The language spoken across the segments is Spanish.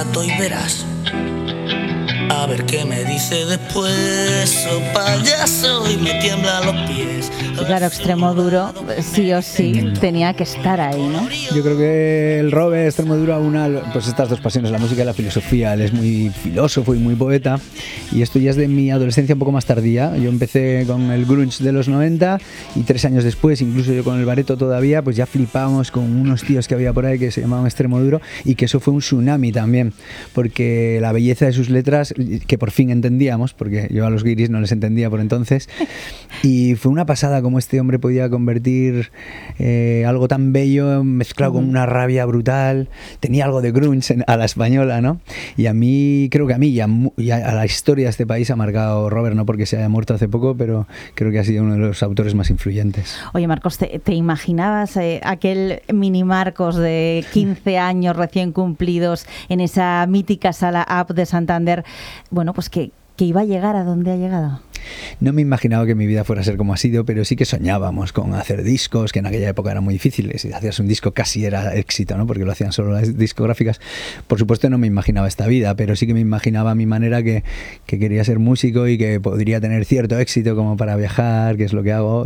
Y verás, a ver qué me dice después, oh payaso, y me tiemblan los pies. Y claro, Extremoduro, sí o sí, tenía que estar ahí, ¿no? Yo creo que el Robert Extremoduro aúna pues estas dos pasiones, la música y la filosofía. Él es muy filósofo y muy poeta, y esto ya es de mi adolescencia un poco más tardía. Yo empecé con el grunge de los 90 y 3 años después, incluso yo con el bareto todavía, pues ya flipábamos con unos tíos que había por ahí que se llamaban Extremoduro, y que eso fue un tsunami también, porque la belleza de sus letras, que por fin entendíamos, porque yo a los guiris no les entendía por entonces, y fue una pasada como este hombre podía convertir algo tan bello mezclado con una rabia brutal. Tenía algo de grunge a la española, ¿no? Y a mí, creo que a mí y a la historia de este país ha marcado Robert, no porque se haya muerto hace poco, pero creo que ha sido uno de los autores más influyentes. Oye, Marcos, ¿te imaginabas aquel mini Marcos de 15 años recién cumplidos en esa mítica sala Up de Santander? Bueno, pues que iba a llegar a donde ha llegado. No me imaginaba que mi vida fuera a ser como ha sido, pero sí que soñábamos con hacer discos, que en aquella época eran muy difíciles. Si hacías un disco casi era éxito, ¿no? Porque lo hacían solo las discográficas. Por supuesto no me imaginaba esta vida, pero sí que me imaginaba a mi manera que quería ser músico y que podría tener cierto éxito como para viajar, que es lo que hago.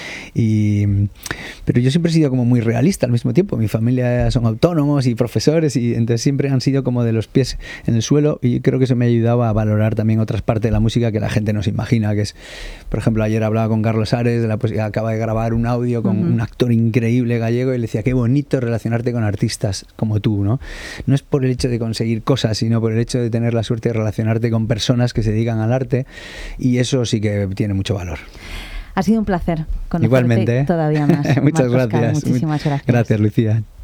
Pero yo siempre he sido como muy realista al mismo tiempo. Mi familia son autónomos y profesores, y entonces siempre han sido como de los pies en el suelo, y creo que eso me ayudaba a valorar también otras partes de la música que la gente no se imagina, que es, por ejemplo, ayer hablaba con Carlos Ares de la posibilidad, acaba de grabar un audio con un actor increíble gallego, y le decía, qué bonito relacionarte con artistas como tú, ¿no? No es por el hecho de conseguir cosas, sino por el hecho de tener la suerte de relacionarte con personas que se dedican al arte, y eso sí que tiene mucho valor. Ha sido un placer conocerte. Igualmente, todavía más. Muchas Marcos gracias. Cal, muchísimas gracias. Gracias, Lucía.